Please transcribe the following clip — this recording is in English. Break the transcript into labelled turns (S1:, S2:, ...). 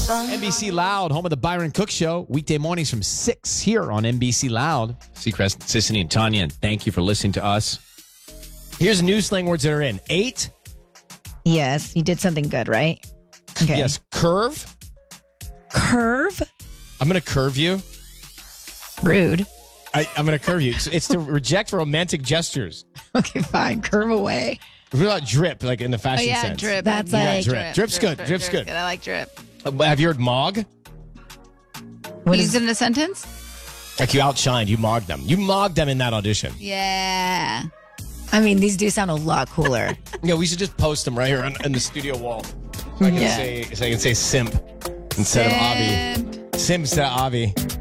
S1: NBC Loud, home of the Byron Cook Show. Weekday mornings from 6 here on NBC Loud. Seacrest, Sissany, and Tanya, and thank you for listening to us. Here's new slang words that are in. 8.
S2: Yes, you did something good, right? Okay.
S1: Yes. Curve.
S2: Curve?
S1: I'm going to curve you.
S2: Rude.
S1: I'm going to curve you. It's to reject romantic gestures.
S2: Okay, fine. Curve away.
S1: What about drip, like in the fashion sense?
S3: Drip.
S2: That's
S3: Yeah,
S2: like-
S1: Drip. Drip's good. Drip's good.
S3: I like drip.
S1: Have you heard mog?
S2: What
S3: Use
S2: is
S3: it in a sentence?
S1: Like you outshined, you mogged them. You mogged them in that audition.
S3: Yeah.
S2: I mean, these do sound a lot cooler.
S1: Yeah, we should just post them right here on the studio wall. So I can say simp instead of Avi. Simp instead of Avi.